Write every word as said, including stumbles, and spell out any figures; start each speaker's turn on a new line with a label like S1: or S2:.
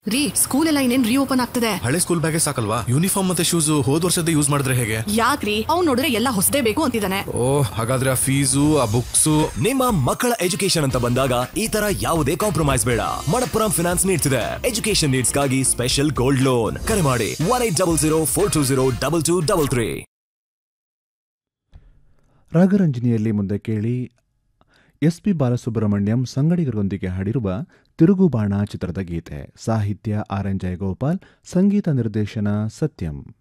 S1: ರೀ, ಸ್ಕೂಲ್ ಎಲ್ಲ ಇನ್ನೇನ್ ರೀಓಪನ್ ಆಗ್ತದೆ.
S2: ಹಳೆ ಸ್ಕೂಲ್ ಬ್ಯಾಗೇ ಸಾಕಲ್ವಾ? ಯೂನಿಫಾರ್ಮ್ ಮತ್ತೆ ಶೂಸ್ ಹೋದ್ ವರ್ಷದ ಯೂಸ್ ಮಾಡಿದ್ರೆ ಹೇಗೆ?
S1: ಯಾಕ್ರಿ, ಅವ್ನು ನೋಡಿದ್ರೆ ಎಲ್ಲ ಹೊಸದೇ ಬೇಕು ಅಂತಿದ್ದಾನೆ.
S2: ಓ, ಹಾಗಾದ್ರೆ ಆ ಫೀಸು ಆ ಬುಕ್ಸ್.
S3: ನಿಮ್ಮ ಮಕ್ಕಳ ಎಜುಕೇಶನ್ ಅಂತ ಬಂದಾಗ ಈ ತರ ಯಾವುದೇ ಕಾಂಪ್ರಮೈಸ್ ಬೇಡ. ಮಣಪ್ಪುರಂ ಫಿನಾನ್ಸ್ ನೀಡ್ಸ್ ಇದೆ ಎಜುಕೇಶನ್ ನೀಡ್ಸ್ ಗಾಗಿ ಸ್ಪೆಷಲ್ ಗೋಲ್ಡ್ ಲೋನ್. ಕರೆ ಮಾಡಿ one eight double zero four two zero double two double three.
S4: ರಾಗರಂಜನಿಯಲ್ಲಿ ಮುಂದೆ ಕೇಳಿ ಎಸ್ ಪಿ ಬಾಲಸುಬ್ರಹ್ಮಣ್ಯಂ ಸಂಗಡಿಗರೊಂದಿಗೆ ಹಾಡಿರುವ ತಿರುಗುಬಾಣ ಚಿತ್ರದ ಗೀತೆ. ಸಾಹಿತ್ಯ ಆರ್ ಎನ್ ಜಯಗೋಪಾಲ್, ಸಂಗೀತ ನಿರ್ದೇಶನ ಸತ್ಯಂ.